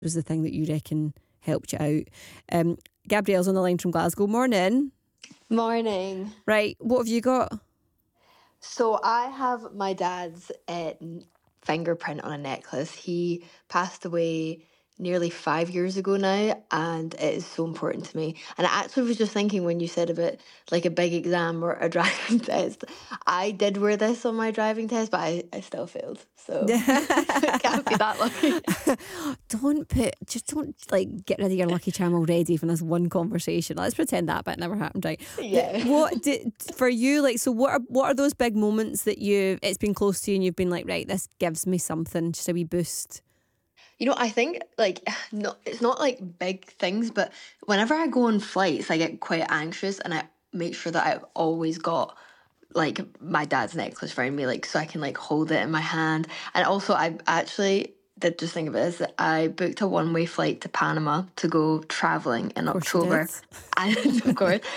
was the thing that you reckon helped you out. Gabrielle's on the line from Glasgow. Morning. Morning. Right, what have you got? So I have my dad's fingerprint on a necklace. He passed away nearly 5 years ago now, and it is so important to me. And I actually was just thinking when you said about like a big exam or a driving test, I did wear this on my driving test, but I still failed. So it can't be that lucky. Don't like get rid of your lucky charm already from this one conversation. Let's pretend that bit never happened, right? Yeah. What did for you, like, so what are those big moments that it's been close to you and you've been like, right, this gives me something, just a wee boost? I think like no, it's not like big things, but whenever I go on flights, I get quite anxious, and I make sure that I've always got like my dad's necklace around me, like so I can like hold it in my hand. And also, I actually did just think about this. That I booked a one-way flight to Panama to go traveling in Of course you October, did. and of course,